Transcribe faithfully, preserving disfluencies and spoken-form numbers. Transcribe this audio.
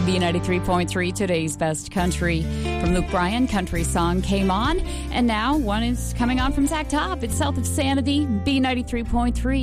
B ninety-three point three, today's best country. From Luke Bryan, Country Song came on. And now one is coming on from Zach Top. It's South of Sanity, B ninety-three point three.